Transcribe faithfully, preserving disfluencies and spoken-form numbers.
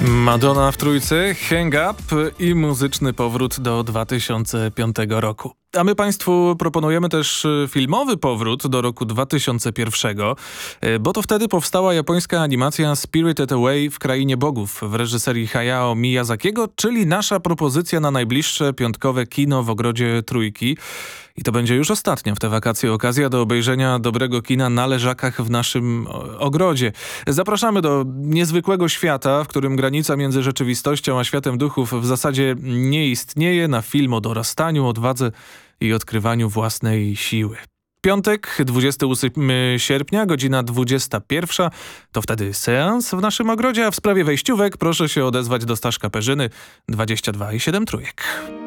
Madonna w trójce, Hang Up i muzyczny powrót do dwa tysiące piątego roku. A my Państwu proponujemy też filmowy powrót do roku dwa tysiące pierwszego, bo to wtedy powstała japońska animacja Spirited Away w Krainie Bogów w reżyserii Hayao Miyazakiego, czyli nasza propozycja na najbliższe piątkowe kino w ogrodzie Trójki. I to będzie już ostatnia w te wakacje okazja do obejrzenia dobrego kina na leżakach w naszym ogrodzie. Zapraszamy do niezwykłego świata, w którym granica między rzeczywistością a światem duchów w zasadzie nie istnieje, na film o dorastaniu, odwadze i odkrywaniu własnej siły. Piątek, dwudziestego ósmego sierpnia, godzina dwudziesta pierwsza. To wtedy seans w naszym ogrodzie, a w sprawie wejściówek proszę się odezwać do Staszka Perzyny dwadzieścia dwa i siedem trójek.